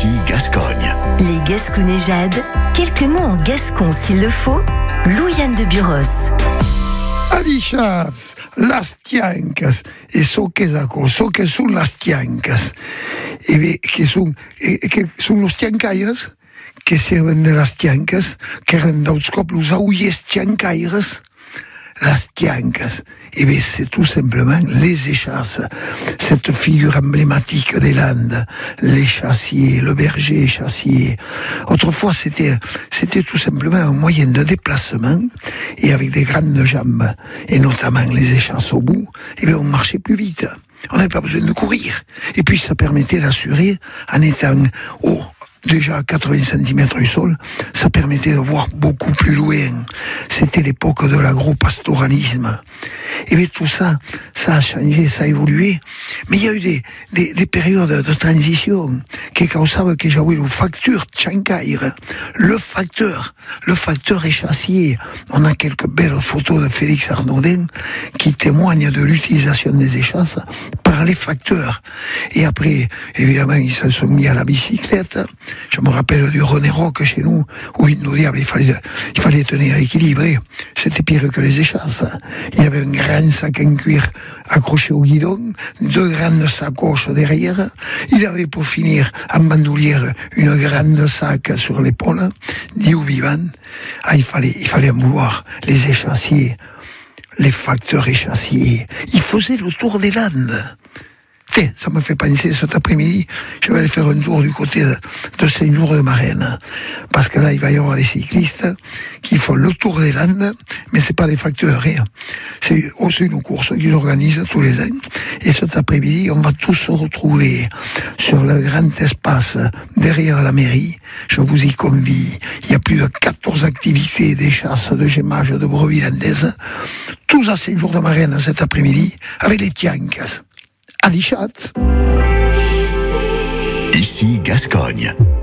Ici Gascogne. Les Gasconnéjades, quelques mots en gascon s'il le faut, Louiane de Buros. Adixas, las tiancas, e so che sono las tiancas, que son los tiancaires, que sirven de las tiancas, que eren d'autres cop los aulles tiancaires, las tiancas. C'est tout simplement les échasses, cette figure emblématique des Landes, les chassiers, le berger chassier. Autrefois, c'était tout simplement un moyen de déplacement, et avec des grandes jambes, et notamment les échasses au bout, on marchait plus vite. On n'avait pas besoin de courir. Et puis, ça permettait d'assurer, en étant haut, déjà à 80 cm du sol, ça permettait de voir beaucoup plus loin. C'était l'époque de l'agro-pastoralisme. Et bien tout ça, ça a changé, ça a évolué. Mais il y a eu des périodes de transition qui causaient que j'avais le facteur Tchankaïr, le facteur échassier. On a quelques belles photos de Félix Arnaudin qui témoignent de l'utilisation des échasses par les facteurs. Et après, évidemment, ils se sont mis à la bicyclette. Je me rappelle du René Roque chez nous, où il nous disait il fallait tenir l'équilibre. C'était pire que les échasses. Il y avait un grand sac en cuir accroché au guidon, deux grandes sacoches derrière. Il avait pour finir en bandoulière une grande sac sur l'épaule. Dieu vivant. Il fallait en vouloir. Les échassiers, les facteurs échassiers, ils faisaient le tour des Landes. Ça me fait penser, cet après-midi, je vais aller faire un tour du côté de Saint-Jour-de-Marraine. Parce que là, il va y avoir des cyclistes qui font le tour des Landes, mais c'est pas des facteurs, rien. C'est aussi une course qu'ils organisent tous les ans. Et cet après-midi, on va tous se retrouver sur le grand espace derrière la mairie. Je vous y convie. Il y a plus de 14 activités d'échasse, de gémage, de brebis landaises. Tous à Saint-Jour-de-Marraine cet après-midi, avec les tiancas. Adixas. Ici Gascogne.